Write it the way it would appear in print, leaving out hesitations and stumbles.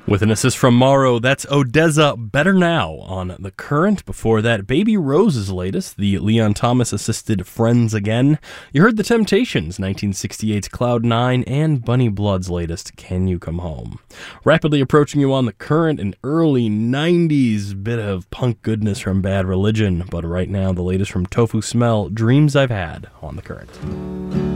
With an assist from Morrow, that's Odessa Better Now on The Current. Before that, Baby Rose's latest, the Leon Thomas-assisted Friends Again. You heard The Temptations, 1968's Cloud 9, and Bunny Blood's latest, Can You Come Home. Rapidly approaching you on The Current, an early 90s bit of punk goodness from Bad Religion. But right now, the latest from Tofu Smell, Dreams I've Had on The Current.